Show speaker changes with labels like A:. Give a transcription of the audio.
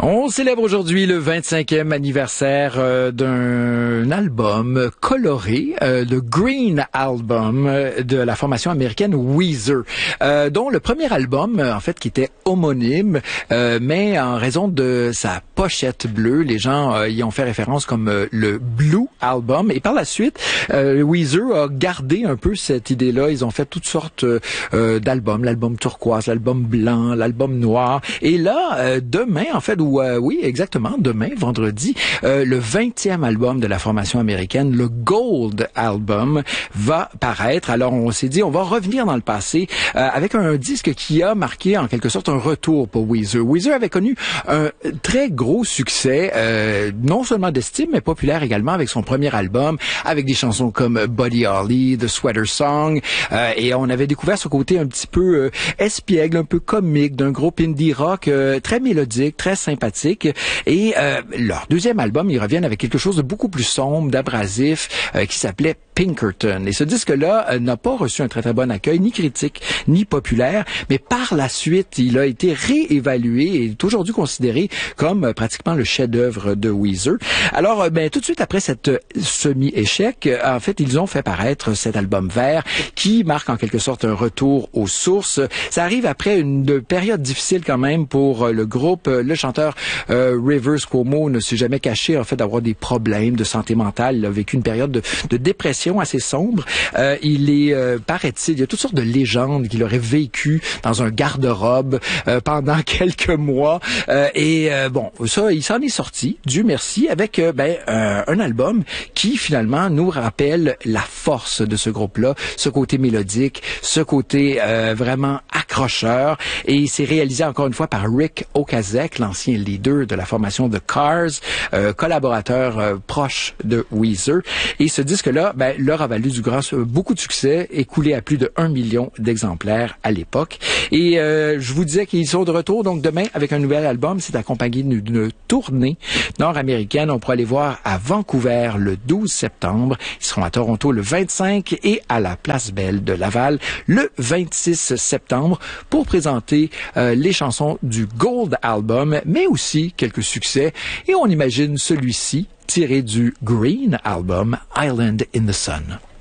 A: On célèbre aujourd'hui le 25e anniversaire d'un album coloré, le Green Album de la formation américaine Weezer, dont le premier album, en fait, qui était homonyme, mais en raison de sa pochette bleue, les gens y ont fait référence comme le Blue Album. Et par la suite, Weezer a gardé un peu cette idée-là. Ils ont fait toutes sortes d'albums, l'album turquoise, l'album blanc, l'album noir. Et là, demain, en fait, oui, exactement, demain, vendredi, le 20e album de la formation américaine, le Gold Album, va paraître. Alors, on s'est dit, on va revenir dans le passé avec un disque qui a marqué, en quelque sorte, un retour pour Weezer. Weezer avait connu un très gros succès, non seulement d'estime, mais populaire également avec son premier album, avec des chansons comme Buddy Holly, The Sweater Song, et on avait découvert ce côté un petit peu espiègle, un peu comique d'un groupe indie rock très mélodique, très sympathique. Et leur deuxième album, ils reviennent avec quelque chose de beaucoup plus sombre, d'abrasif, qui s'appelait Pinkerton. Et ce disque-là n'a pas reçu un très très bon accueil, ni critique, ni populaire, mais par la suite, il a été réévalué et est aujourd'hui considéré comme pratiquement le chef-d'œuvre de Weezer. Alors, tout de suite après cette semi-échec, en fait, ils ont fait paraître cet album vert qui marque en quelque sorte un retour aux sources. Ça arrive après une période difficile quand même pour le groupe. Le chanteur Rivers Cuomo ne s'est jamais caché en fait d'avoir des problèmes de santé mentale. Il a vécu une période de dépression assez sombre. Il est, paraît-il, il y a toutes sortes de légendes qu'il aurait vécu dans un garde-robe pendant quelques mois. Bon, ça, il s'en est sorti, Dieu merci, avec un album qui finalement nous rappelle la force de ce groupe-là, ce côté mélodique, ce côté vraiment accrocheur. Et c'est réalisé encore une fois par Rick Ocasek, l'ancien leader de la formation The Cars, collaborateur proche de Weezer. Et ce disque-là, leur a valu beaucoup de succès, écoulé à plus de 1 million d'exemplaires à l'époque. Et je vous disais qu'ils sont de retour donc demain avec un nouvel album. C'est accompagné d'une tournée nord-américaine. On pourra les voir à Vancouver le 12 septembre. Ils seront à Toronto le 25 et à la Place Belle de Laval le 26 septembre pour présenter les chansons du Gold Album, mais aussi quelques succès. Et on imagine celui-ci tiré du Green Album, Island in the Sun.